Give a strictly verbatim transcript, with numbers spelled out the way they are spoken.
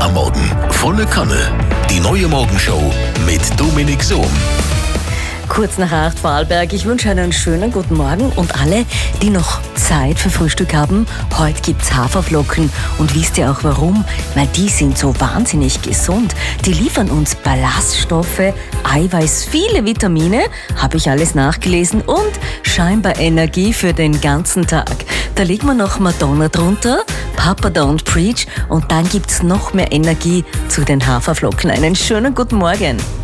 am Morgen. Volle Kanne. Die neue Morgenshow mit Dominik Sohm. Kurz nach acht Vorarlberg. Ich wünsche einen schönen guten Morgen und alle, die noch Zeit für Frühstück haben, heute gibt's Haferflocken. Und wisst ihr auch warum? Weil die sind so wahnsinnig gesund. Die liefern uns Ballaststoffe, Eiweiß, viele Vitamine, habe ich alles nachgelesen, und scheinbar Energie für den ganzen Tag. Da legen wir noch Madonna drunter, Papa Don't Preach, und dann gibt's noch mehr Energie zu den Haferflocken. Einen schönen guten Morgen.